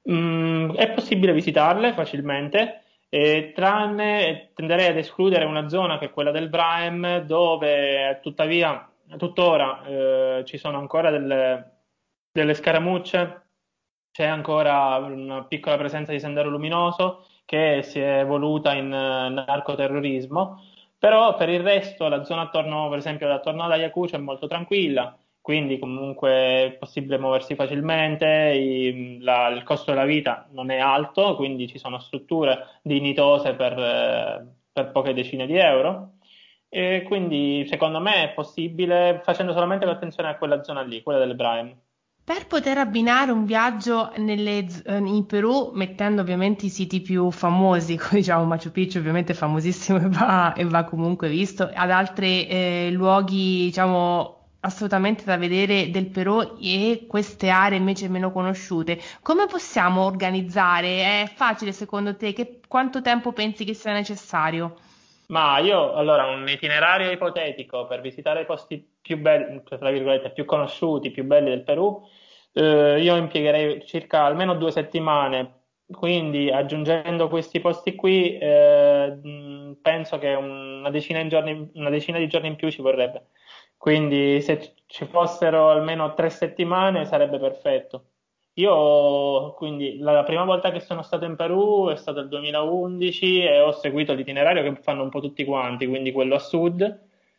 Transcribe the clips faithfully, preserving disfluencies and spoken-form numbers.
Mm, è possibile visitarle facilmente, eh, tranne tenderei ad escludere una zona che è quella del Brahim, dove tuttavia tuttora eh, ci sono ancora delle, delle scaramucce, c'è ancora una piccola presenza di Sendero Luminoso che si è evoluta in eh, narcoterrorismo, però per il resto la zona attorno, per esempio, attorno ad Ayacucho è molto tranquilla, quindi comunque è possibile muoversi facilmente, i- la- il costo della vita non è alto, quindi ci sono strutture dignitose per, eh, per poche decine di euro. E quindi secondo me è possibile facendo solamente attenzione a quella zona lì, quella del Brahim. Per poter abbinare un viaggio nelle z- eh, in Perù, mettendo ovviamente i siti più famosi, come diciamo Machu Picchu, ovviamente è famosissimo e va, e va comunque visto, ad altri eh, luoghi, diciamo, assolutamente da vedere del Perù e queste aree invece meno conosciute, come possiamo organizzare? È facile secondo te? Che, quanto tempo pensi che sia necessario? Ma io, allora, un itinerario ipotetico per visitare i posti più belli, tra virgolette, più conosciuti, più belli del Perù, eh, io impiegherei circa almeno due settimane, quindi aggiungendo questi posti qui, eh, mh, penso che una decina, in giorni- una decina di giorni in più ci vorrebbe. Quindi se ci fossero almeno tre settimane sarebbe perfetto. Io quindi la prima volta che sono stato in Perù è stato il duemilaundici e ho seguito l'itinerario che fanno un po' tutti quanti, quindi quello a sud,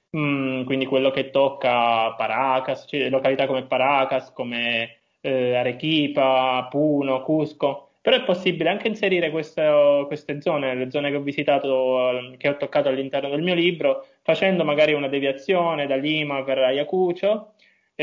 mm, quindi quello che tocca Paracas, cioè località come Paracas, come eh, Arequipa, Puno, Cusco. Però è possibile anche inserire questo- queste zone, le zone che ho visitato, eh, che ho toccato all'interno del mio libro, facendo magari una deviazione da Lima per Ayacucho,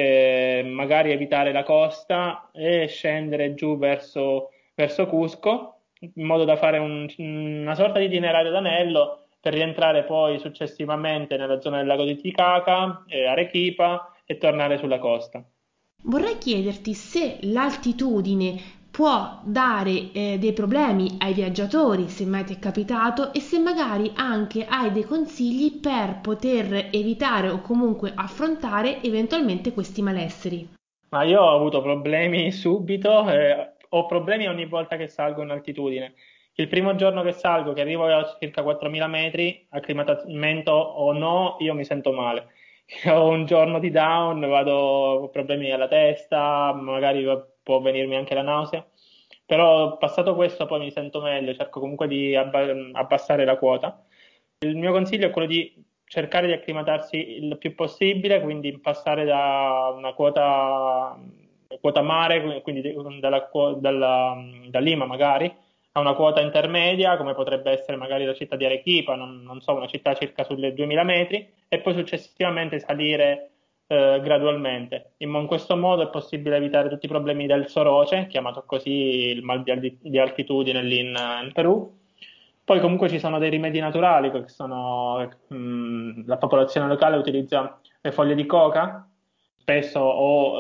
eh, magari evitare la costa e scendere giù verso, verso Cusco, in modo da fare un- una sorta di itinerario d'anello per rientrare poi successivamente nella zona del lago di Titicaca, eh, Arequipa e tornare sulla costa. Vorrei chiederti se l'altitudine può dare eh, dei problemi ai viaggiatori, se mai ti è capitato, e se magari anche hai dei consigli per poter evitare o comunque affrontare eventualmente questi malesseri. Ma io ho avuto problemi subito, eh, ho problemi ogni volta che salgo in altitudine. Il primo giorno che salgo, che arrivo a circa quattromila metri, acclimatamento o no, io mi sento male. Ho un giorno di down, vado, ho problemi alla testa, magari può venirmi anche la nausea, però passato questo poi mi sento meglio, cerco comunque di abba- abbassare la quota. Il mio consiglio è quello di cercare di acclimatarsi il più possibile, quindi passare da una quota, quota mare, quindi dalla, dalla- da Lima magari, a una quota intermedia, come potrebbe essere magari la città di Arequipa, non, non so, una città circa sulle duemila metri, e poi successivamente salire eh, gradualmente. In, in questo modo è possibile evitare tutti i problemi del soroce, chiamato così il mal di, alti- di altitudine lì in in Perù. Poi comunque ci sono dei rimedi naturali, che sono, mh, la popolazione locale utilizza le foglie di coca, spesso o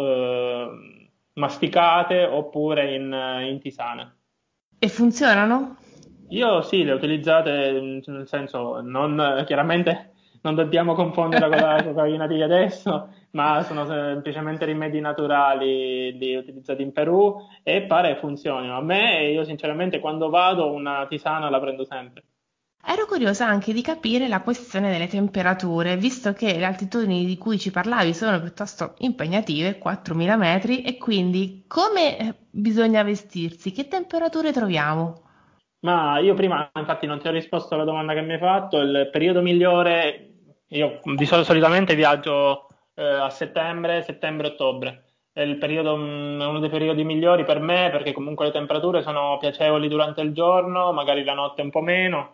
eh, masticate oppure in, in tisane. E funzionano? Io sì, le ho utilizzate, mh, nel senso, non, chiaramente non dobbiamo confonderla con la cocaina di adesso, ma sono semplicemente rimedi naturali li utilizzati in Perù e pare funzionino. A me, io sinceramente, quando vado una tisana la prendo sempre. Ero curiosa anche di capire la questione delle temperature, visto che le altitudini di cui ci parlavi sono piuttosto impegnative, quattromila metri, e quindi come eh, bisogna vestirsi? Che temperature troviamo? Ma io prima, infatti, non ti ho risposto alla domanda che mi hai fatto. Il periodo migliore, io di solito solitamente viaggio eh, a settembre, settembre-ottobre. È il periodo, mm, uno dei periodi migliori per me perché comunque le temperature sono piacevoli durante il giorno, magari la notte un po' meno,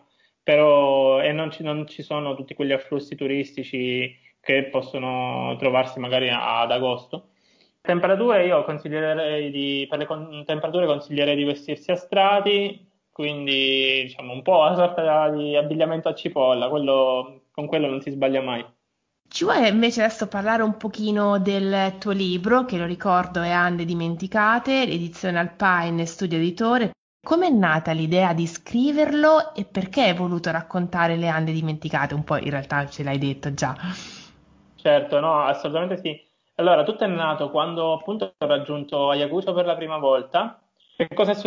però e non ci, non ci sono tutti quegli afflussi turistici che possono trovarsi magari ad agosto. Temperature io consiglierei di, per le con- temperature consiglierei di vestirsi a strati, quindi diciamo un po' una sorta di abbigliamento a cipolla, quello- con quello non si sbaglia mai. Ci vuoi invece adesso parlare un pochino del tuo libro, che lo ricordo è Ande dimenticate, edizione Alpine Studio Editore. Com'è nata l'idea di scriverlo e perché hai voluto raccontare le Ande dimenticate? Un po' in realtà ce l'hai detto già. Certo, no, assolutamente sì. Allora, tutto è nato quando appunto ho raggiunto Ayacucho per la prima volta. Che cosa è